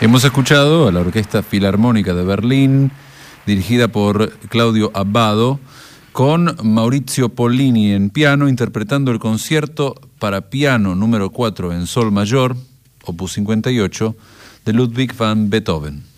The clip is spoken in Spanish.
Hemos escuchado a la Orquesta Filarmónica de Berlín, dirigida por Claudio Abbado, con Maurizio Pollini en piano, interpretando el concierto para piano número 4 en sol mayor, opus 58, de Ludwig van Beethoven.